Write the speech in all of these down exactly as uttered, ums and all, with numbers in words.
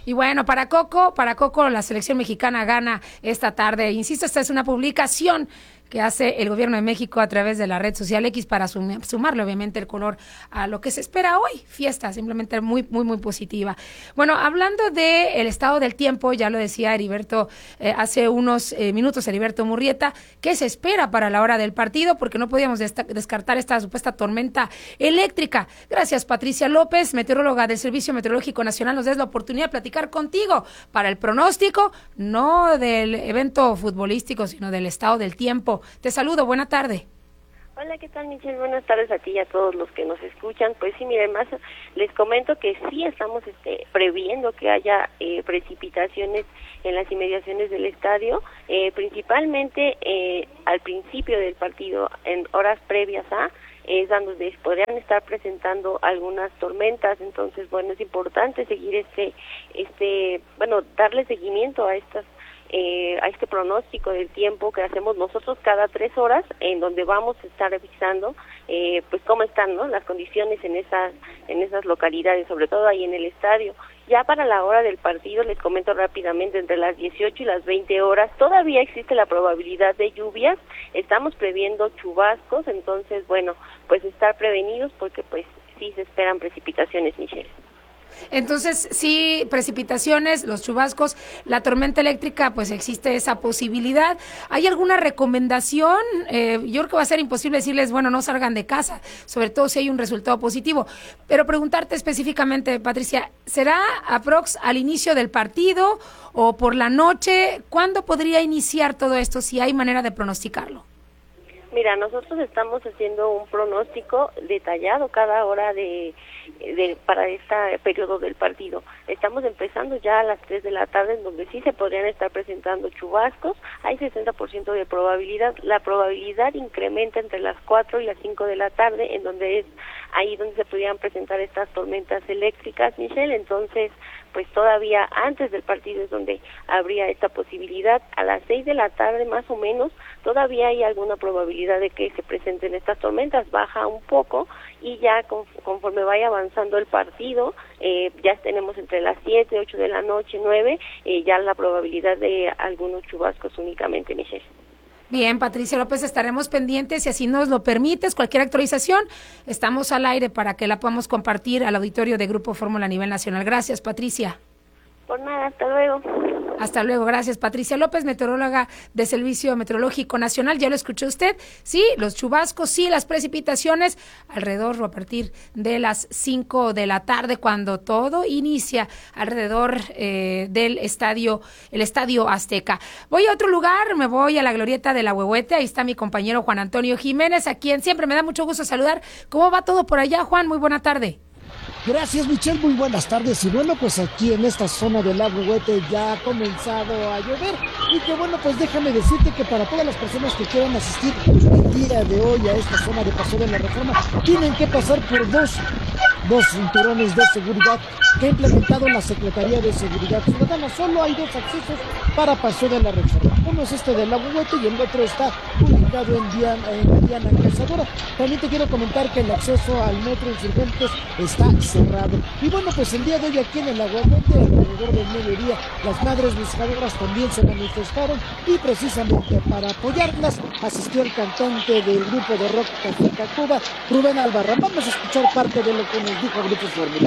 Y bueno, para Coco, para Coco, la selección mexicana gana esta tarde. Insisto, esta es una publicación que hace el gobierno de México a través de la red social X para sum, sumarle obviamente el color a lo que se espera hoy, fiesta simplemente muy, muy, muy positiva. Bueno, hablando del el estado del tiempo, ya lo decía Heriberto eh, hace unos eh, minutos, Heriberto Murrieta, ¿qué se espera para la hora del partido? Porque no podíamos desta- descartar esta supuesta tormenta eléctrica. Gracias, Patricia López, meteoróloga del Servicio Meteorológico Nacional, nos des la oportunidad de platicar contigo para el pronóstico, no del evento futbolístico, sino del estado del tiempo. Te saludo, buena tarde. Hola, ¿qué tal, Michelle? Buenas tardes a ti y a todos los que nos escuchan. Pues sí, miren, más les comento que sí estamos este, previendo que haya eh, precipitaciones en las inmediaciones del estadio, eh, principalmente eh, al principio del partido, en horas previas a, es donde podrían estar presentando algunas tormentas. Entonces, bueno, es importante seguir este, este, bueno, darle seguimiento a estas Eh, a este pronóstico del tiempo que hacemos nosotros cada tres horas, en donde vamos a estar revisando eh, pues cómo están, ¿no?, las condiciones en esas en esas localidades, sobre todo ahí en el estadio. Ya para la hora del partido, les comento rápidamente, entre las dieciocho y las veinte horas, todavía existe la probabilidad de lluvias, estamos previendo chubascos, entonces, bueno, pues estar prevenidos porque pues sí se esperan precipitaciones, Michelle. Entonces, sí, precipitaciones, los chubascos, la tormenta eléctrica, pues existe esa posibilidad. ¿Hay alguna recomendación? Eh, yo creo que va a ser imposible decirles, bueno, no salgan de casa, sobre todo si hay un resultado positivo. Pero preguntarte específicamente, Patricia, ¿será aprox al inicio del partido o por la noche? ¿Cuándo podría iniciar todo esto, si hay manera de pronosticarlo? Mira, nosotros estamos haciendo un pronóstico detallado cada hora de, de para este periodo del partido. Estamos empezando ya a las tres de la tarde, en donde sí se podrían estar presentando chubascos. Hay sesenta por ciento de probabilidad. La probabilidad incrementa entre las cuatro y las cinco de la tarde, en donde es ahí donde se podrían presentar estas tormentas eléctricas, Michelle. Entonces, pues todavía antes del partido es donde habría esta posibilidad. A las seis de la tarde más o menos todavía hay alguna probabilidad de que se presenten estas tormentas, baja un poco y ya con, conforme vaya avanzando el partido, eh, ya tenemos entre las siete, ocho de la noche, nueve, eh, ya la probabilidad de algunos chubascos únicamente, Michelle. Bien, Patricia López, estaremos pendientes, si así nos lo permites, cualquier actualización, estamos al aire para que la podamos compartir al auditorio de Grupo Fórmula a nivel nacional. Gracias, Patricia. Por nada, hasta luego. Hasta luego, gracias. Patricia López, meteoróloga de Servicio Meteorológico Nacional. Ya lo escuchó usted. Sí, los chubascos, sí, las precipitaciones alrededor o a partir de las cinco de la tarde, cuando todo inicia alrededor eh, del estadio, el Estadio Azteca. Voy a otro lugar, me voy a la glorieta de la Huehuete. Ahí está mi compañero Juan Antonio Jiménez, a quien siempre me da mucho gusto saludar. ¿Cómo va todo por allá, Juan? Muy buena tarde. Gracias, Michelle, muy buenas tardes. Y bueno, pues aquí en esta zona del lago Huete ya ha comenzado a llover. Y que bueno, pues déjame decirte que para todas las personas que quieran asistir el día de hoy a esta zona de Paseo de la Reforma, tienen que pasar por dos, dos cinturones de seguridad que ha implementado la Secretaría de Seguridad Ciudadana. Solo hay dos accesos para Paseo de la Reforma. Uno es este del lago Huete y el otro está ubicado en Diana, en Diana Cazadora. También te quiero comentar que el acceso al metro Insurgentes está cerrado. Y bueno, pues el día de hoy aquí en el Aguamonte, alrededor del mediodía, las madres buscadoras también se manifestaron y precisamente para apoyarlas asistió el cantante del grupo de rock Café Tacuba, Rubén Albarrán. Vamos a escuchar parte de lo que nos dijo Grupo Fórmula.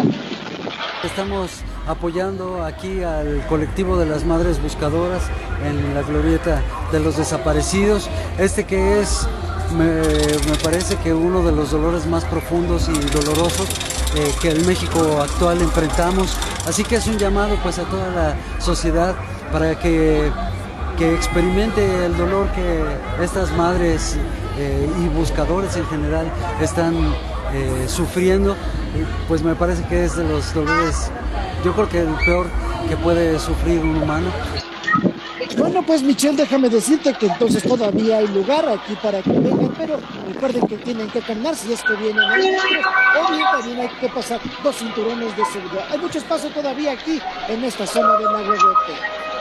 Estamos apoyando aquí al colectivo de las madres buscadoras en la glorieta de los desaparecidos. Este que es, me, me parece que uno de los dolores más profundos y dolorosos eh, que el México actual enfrentamos. Así que es un llamado pues a toda la sociedad para que, que experimente el dolor que estas madres eh, y buscadores en general están eh, sufriendo. Pues me parece que es de los dolores, yo creo que el peor que puede sufrir un humano. Bueno, pues Michelle, déjame decirte que entonces todavía hay lugar aquí para que vengan, pero recuerden que tienen que caminar si es que vienen a nosotros, o bien también hay que pasar dos cinturones de seguridad. Hay mucho espacio todavía aquí en esta zona de Lago Huete.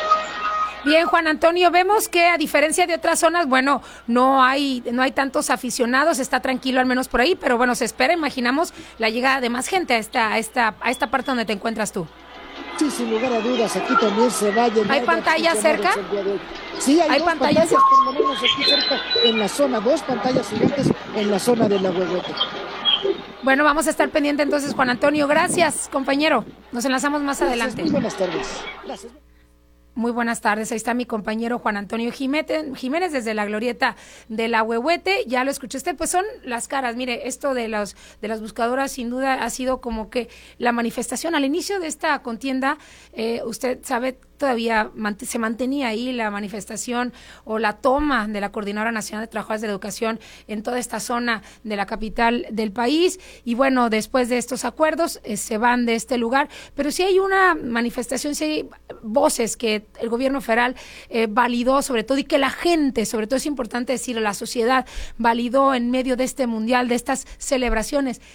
Bien, Juan Antonio, vemos que a diferencia de otras zonas, bueno, no hay no hay tantos aficionados, está tranquilo al menos por ahí, pero bueno, se espera, imaginamos, la llegada de más gente a esta, a esta, a esta parte donde te encuentras tú. Sí, sin lugar a dudas, aquí también se va a llenar. ¿Hay pantallas cerca? Sí, hay, ¿Hay dos pantallas? pantallas, por lo menos aquí cerca, en la zona, dos pantallas gigantes en la zona de la Huehuete. Bueno, vamos a estar pendiente entonces, Juan Antonio. Gracias, compañero. Nos enlazamos más Gracias, adelante. muy buenas tardes. Gracias. Muy buenas tardes, ahí está mi compañero Juan Antonio Jiménez desde la glorieta de la Huehuete. Ya lo escuché usted, pues son las caras. Mire, esto de los de las buscadoras sin duda ha sido como que la manifestación al inicio de esta contienda. Eh, usted sabe, todavía se mantenía ahí la manifestación o la toma de la Coordinadora Nacional de Trabajadores de la Educación en toda esta zona de la capital del país. Y bueno, después de estos acuerdos eh, se van de este lugar, pero sí hay una manifestación, sí hay voces que el gobierno federal eh, validó sobre todo, y que la gente, sobre todo es importante decirlo, la sociedad validó en medio de este mundial, de estas celebraciones,